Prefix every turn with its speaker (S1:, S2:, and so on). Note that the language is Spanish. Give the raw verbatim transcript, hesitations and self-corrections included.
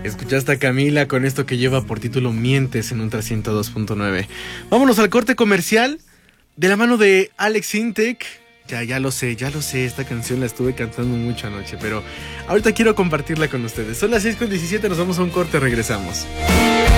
S1: Escuchaste a Camila con esto que lleva por título Mientes en Ultra ciento dos punto nueve. Vámonos al corte comercial de la mano de Alex Intec. Ya, ya lo sé, ya lo sé, esta canción la estuve cantando mucho anoche, pero ahorita quiero compartirla con ustedes. Son las seis con diecisiete, nos vamos a un corte, regresamos.